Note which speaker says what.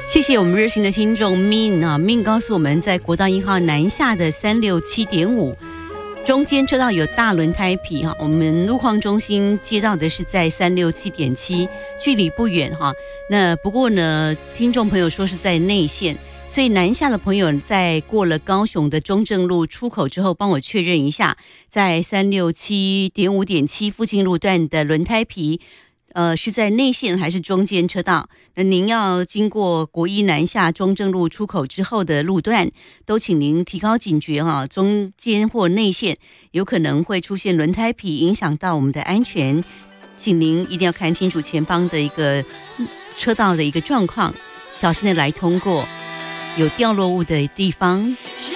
Speaker 1: 谢谢我们热心的听众 Min 啊 ，Min 告诉我们在国道1号南下的367.5中间车道有大轮胎皮哈，我们路况中心接到的是在367.7，距离不远哈。那不过呢，听众朋友说是在内线，所以南下的朋友在过了高雄的中正路出口之后，帮我确认一下，在367.5.7附近路段的轮胎皮。是在内线还是中间车道？那您要经过国一南下中正路出口之后的路段，都请您提高警觉哈，中间或内线有可能会出现轮胎皮，影响到我们的安全，请您一定要看清楚前方的一个车道的一个状况，小心的来通过有掉落物的地方。